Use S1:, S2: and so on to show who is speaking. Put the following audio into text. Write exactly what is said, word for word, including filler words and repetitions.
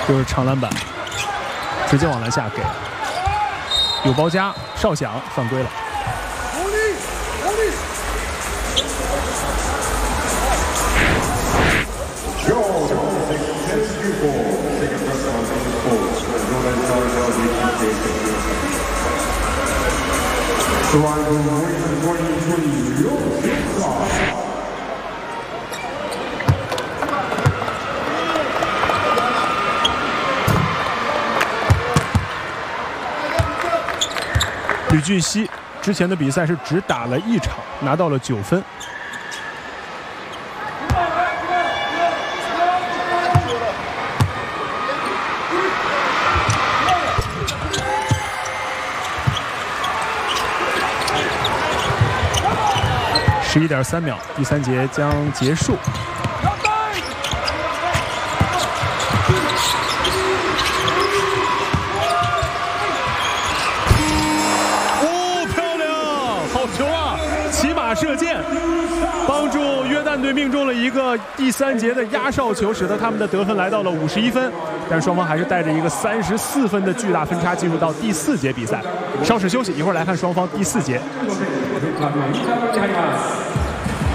S1: 就是长篮板，直接往篮下给，有包夹，哨响，犯规了。吕俊熙之前的比赛是只打了一场，拿到了九分。十一点三秒，第三节将结束。哦，漂亮，好球啊！骑马射箭，帮助约旦队命中了一个第三节的压哨球，使得他们的得分来到了五十一分。但双方还是带着一个三十四分的巨大分差进入到第四节比赛。稍事休息，一会儿来看双方第四节。